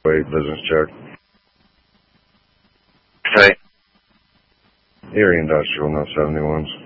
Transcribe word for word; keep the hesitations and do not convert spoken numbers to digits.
Wait, business check. Okay. Erie Industrial, no seventy-ones.